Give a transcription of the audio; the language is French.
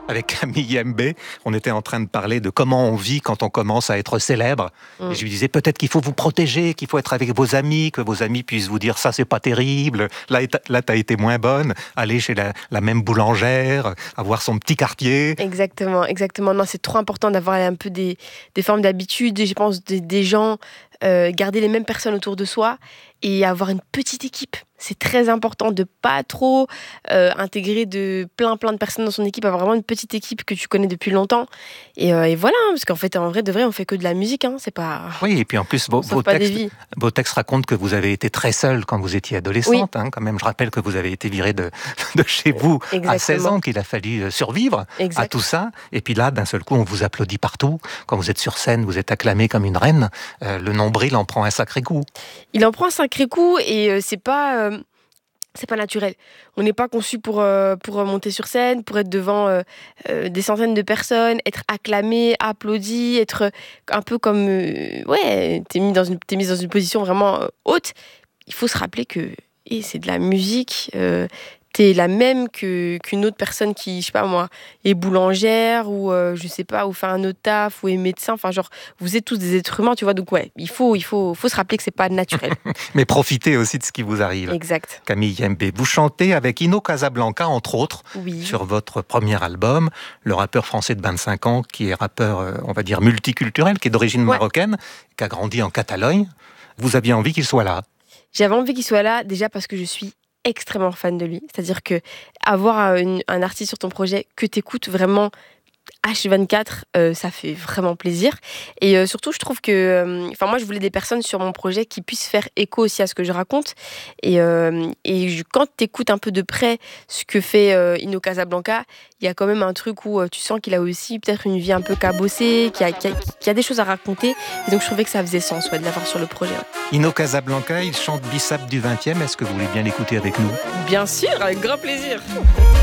Avec Camille Mbé, on était en train de parler de comment on vit quand on commence à être célèbre. Et je lui disais peut-être qu'il faut vous protéger, qu'il faut être avec vos amis, que vos amis puissent vous dire ça c'est pas terrible, là t'as été moins bonne, aller chez la même boulangère, avoir son petit quartier. Exactement. Non, c'est trop important d'avoir un peu des formes d'habitude, je pense, des gens, garder les mêmes personnes autour de soi et avoir une petite équipe. C'est très important de pas trop intégrer de plein de personnes dans son équipe, avoir vraiment une petite équipe que tu connais depuis longtemps. Et voilà, parce qu'en fait, en vrai, de vrai, on fait que de la musique, hein, c'est pas... Oui, et puis en plus, vos textes racontent que vous avez été très seule quand vous étiez adolescente. Oui. Quand même, je rappelle que vous avez été virée de chez vous à 16 ans, qu'il a fallu survivre à tout ça. Et puis là, d'un seul coup, on vous applaudit partout. Quand vous êtes sur scène, vous êtes acclamée comme une reine. Le nombril en prend un sacré coup. Il en prend un sacré coup et c'est pas naturel. On n'est pas conçu pour monter sur scène, pour être devant des centaines de personnes, être acclamé, applaudi, être un peu comme... t'es mise dans une position vraiment haute. Il faut se rappeler que c'est de la musique. T'es la même qu'une autre personne qui, je sais pas moi, est boulangère ou je sais pas, ou fait un autre taf ou est médecin. Enfin, genre, vous êtes tous des êtres humains, tu vois. Donc ouais, il faut se rappeler que c'est pas naturel. Mais profitez aussi de ce qui vous arrive. Exact. Camille Mbé, vous chantez avec Ino Casablanca, entre autres, sur votre premier album, le rappeur français de 25 ans, qui est rappeur, on va dire, multiculturel, qui est d'origine marocaine, qui a grandi en Catalogne. Vous aviez envie qu'il soit là? J'avais envie qu'il soit là, déjà parce que je suis extrêmement fan de lui. C'est-à-dire que avoir un artiste sur ton projet que t'écoutes vraiment H24, ça fait vraiment plaisir. Et surtout, je trouve que... moi, je voulais des personnes sur mon projet qui puissent faire écho aussi à ce que je raconte. Et quand t'écoutes un peu de près ce que fait Ino Casablanca, il y a quand même un truc où tu sens qu'il a aussi peut-être une vie un peu cabossée, qu'il y a des choses à raconter. Et donc, je trouvais que ça faisait sens de l'avoir sur le projet. Ino Casablanca, il chante Bissap du 20e. Est-ce que vous voulez bien l'écouter avec nous? Bien sûr, avec grand plaisir.